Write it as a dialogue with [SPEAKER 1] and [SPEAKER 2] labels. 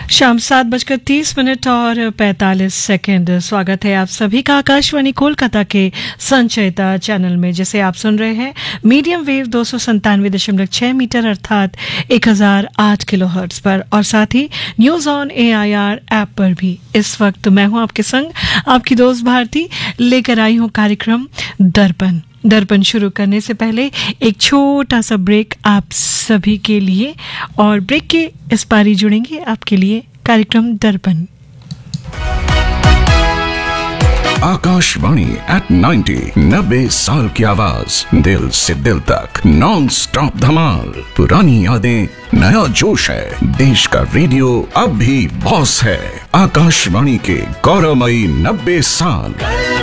[SPEAKER 1] शाम 7:30 और 45 सेकंड। स्वागत है आप सभी का आकाशवाणी कोलकाता के संचयिता चैनल में, जिसे आप सुन रहे हैं मीडियम वेव 297.6 मीटर अर्थात 1008 किलोहर्ट्ज पर, और साथ ही न्यूज ऑन AIR ऐप पर भी। इस वक्त मैं हूं आपके संग, आपकी दोस्त भारती, लेकर आई हूं कार्यक्रम दर्पण शुरू करने से पहले एक छोटा सा ब्रेक आप सभी के लिए, और ब्रेक के इस पारी जुड़ेंगे आपके लिए कार्यक्रम दर्पण।
[SPEAKER 2] आकाशवाणी at 90 साल की आवाज, दिल से दिल तक नॉन स्टॉप धमाल। पुरानी यादें, नया जोश है, देश का रेडियो अब भी बॉस है। आकाशवाणी के गौरवमयी 90 साल।